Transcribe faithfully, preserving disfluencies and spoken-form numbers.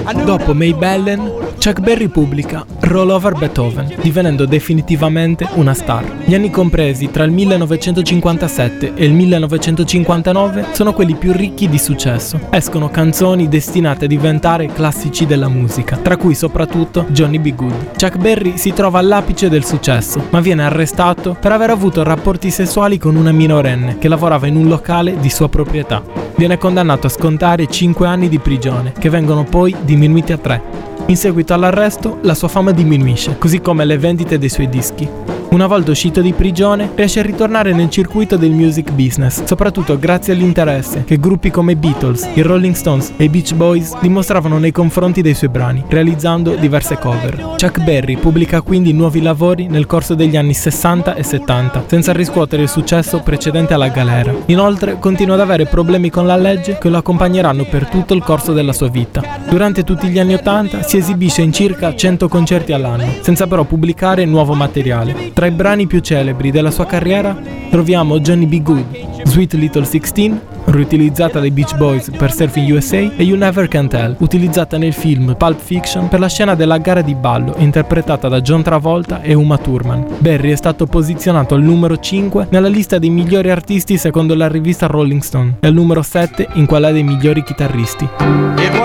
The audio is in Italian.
Dopo May Bellen, Chuck Berry pubblica Roll Over Beethoven, divenendo definitivamente una star. Gli anni compresi tra il millenovecentocinquantasette e il millenovecentocinquantanove sono quelli più ricchi di successo. Escono canzoni destinate a diventare classici della musica, tra cui soprattutto Johnny B. Good. Chuck Berry si trova all'apice del successo, ma viene arrestato per aver avuto rapporti sessuali con una minorenne che lavorava in un locale di sua proprietà. Viene condannato a scontare cinque anni di prigione, che vengono poi diminuiti a tre. In seguito all'arresto, la sua fama diminuisce, così come le vendite dei suoi dischi. Una volta uscito di prigione, riesce a ritornare nel circuito del music business, soprattutto grazie all'interesse che gruppi come i Beatles, i Rolling Stones e i Beach Boys dimostravano nei confronti dei suoi brani, realizzando diverse cover. Chuck Berry pubblica quindi nuovi lavori nel corso degli anni sessanta e settanta, senza riscuotere il successo precedente alla galera. Inoltre, continua ad avere problemi con la legge che lo accompagneranno per tutto il corso della sua vita. Durante tutti gli anni ottanta si esibisce in circa cento concerti all'anno, senza però pubblicare nuovo materiale. Tra i brani più celebri della sua carriera troviamo Johnny B. Good, Sweet Little sixteen, riutilizzata dai Beach Boys per Surfing U S A, e You Never Can Tell, utilizzata nel film Pulp Fiction per la scena della gara di ballo, interpretata da John Travolta e Uma Thurman. Berry è stato posizionato al numero cinque nella lista dei migliori artisti secondo la rivista Rolling Stone e al numero sette in quella dei migliori chitarristi.